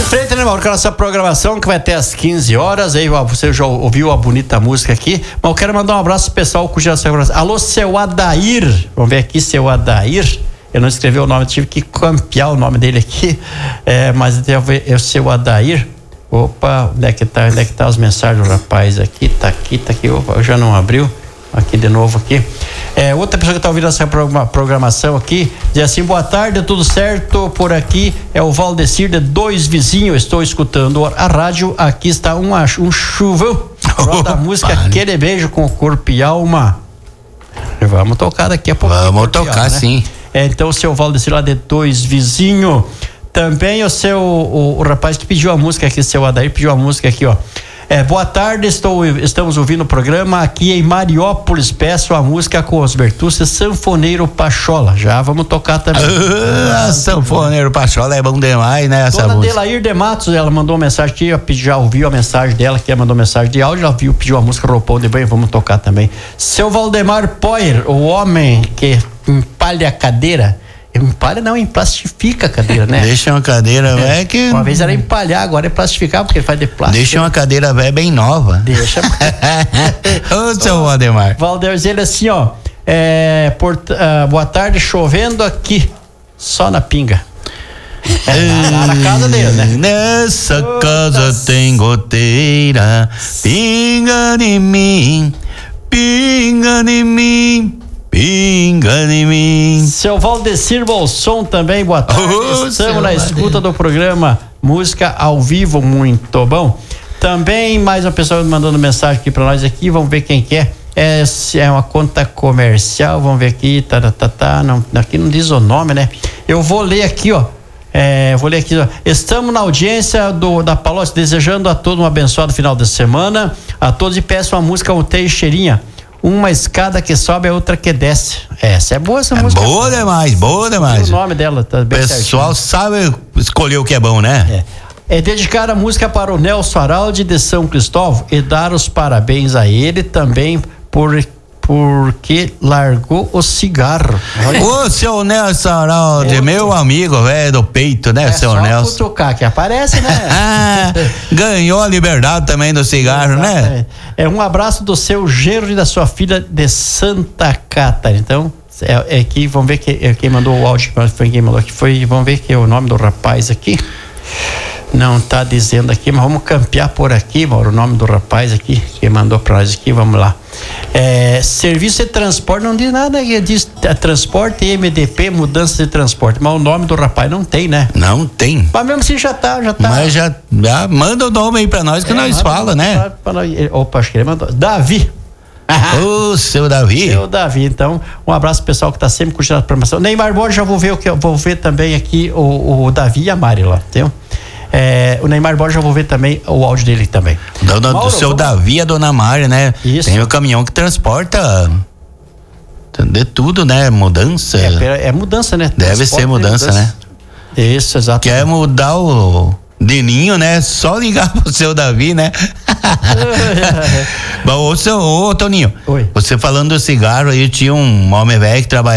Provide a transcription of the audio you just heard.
frente, né, Mauro, com a nossa programação que vai até às 15 horas. Aí você já ouviu a bonita música aqui. Mas eu quero mandar um abraço pessoal cuja segurança. Alô, seu Adair. Vamos ver aqui, seu Adair. Eu não escrevi o nome, tive que campear o nome dele aqui. Mas é o seu Adair. Opa, onde é que tá as mensagens do rapaz aqui? Tá aqui. Opa, já não abriu. Aqui de novo aqui. Outra pessoa que está ouvindo essa programação aqui diz assim: boa tarde, tudo certo por aqui? É o Valdecir de Dois Vizinhos. Estou escutando a rádio. Aqui está um chuvão. Roda a música Aquele Beijo com Corpo e Alma. Vamos tocar daqui a pouco. Vamos tocar, né? Sim. Então o seu Valdecir lá de Dois Vizinhos. Também o rapaz que pediu a música aqui, seu Adair, pediu a música aqui, ó. Boa tarde, estamos ouvindo o programa aqui em Mariópolis. Peço a música com os Bertucci, Sanfoneiro Pachola. Já vamos tocar também. Sanfoneiro Pachola é bom demais, né? Essa Dona música. Delair de Matos, ela mandou uma mensagem aqui, já ouviu a mensagem dela, que ela mandou mensagem de áudio, ela pediu a música Roupão de Banho, vamos tocar também. Seu Valdemar Poyer, o homem que empalha a cadeira. Empalha não, emplastifica a cadeira, né? Deixa uma cadeira velha que... Uma vez era empalhar, agora é plastificar, porque ele faz de plástico. Deixa uma cadeira velha bem nova. Deixa. Ô, seu Valdemar. Valdemar, ele assim, ó. Boa tarde, chovendo aqui, só na pinga. Na casa dele, né? Nessa casa tem goteira, pinga em mim, pinga em mim. Pinga em mim. Seu Valdecir Bolson também, boa tarde. Estamos na escuta do programa Música ao Vivo, muito bom. Também mais uma pessoa mandando mensagem aqui pra nós aqui, vamos ver quem que é. É uma conta comercial, vamos ver aqui, não, aqui não diz o nome, né? Eu vou ler aqui, ó. Vou ler aqui, ó. Estamos na audiência da Palocci, desejando a todos um abençoado final de semana. A todos e peço uma música O Teixeirinha. Uma escada que sobe, a outra que desce. Essa é boa, essa música. Boa demais, boa demais. O nome dela tá bem certinho. Pessoal sabe escolher o que é bom, né? É dedicar a música para o Nelson Araldi de São Cristóvão e dar os parabéns a ele também porque largou o cigarro. Ô, seu Nelson Araldi, meu amigo, velho, do peito, né, seu Nelson? É só cutucar que aparece, né? Ganhou a liberdade também do cigarro, né? Um abraço do seu genro e da sua filha de Santa Catarina. Então, aqui, vamos ver quem mandou o áudio, foi quem mandou aqui, vamos ver que é o nome do rapaz aqui. Não tá dizendo aqui, mas vamos campear por aqui, Mauro, o nome do rapaz aqui, que mandou pra nós aqui, vamos lá. Serviço de transporte, não diz nada, diz transporte, MDP, mudança de transporte, mas o nome do rapaz não tem, né? Não tem. Mas mesmo assim já tá. Mas já manda o nome aí pra nós que nós fala, né? Opa, acho que ele mandou. Davi. Ô, seu Davi. Seu Davi, então, um abraço pessoal que tá sempre curtindo a programação. Neymar Borges, já vou ver também aqui o Davi e a Mari lá, entendeu? O Neymar Borges, já vou ver também o áudio dele também. Do seu Davi e a dona Mari, né? Isso. Tem o caminhão que transporta de tudo, né? Mudança. É mudança, né? Deve ser mudança, né? Isso, exato. Quer mudar o Deninho, né? Só ligar pro seu Davi, né? Bom, ô Toninho, Oi. você falando do cigarro aí, tinha um homem velho que trabalhava